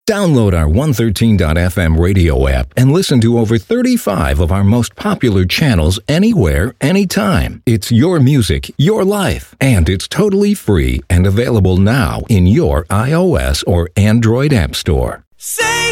Download our 113.fm radio app and listen to over 35 of our most popular channels anywhere, anytime. It's your music, your life, and it's totally free and available now in your iOS or Android app store. Say